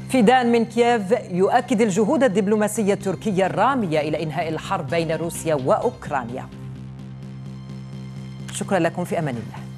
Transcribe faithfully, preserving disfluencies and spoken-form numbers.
فيدان من كييف يؤكد الجهود الدبلوماسية التركية الرامية إلى إنهاء الحرب بين روسيا وأوكرانيا. شكرا لكم، في أمان الله.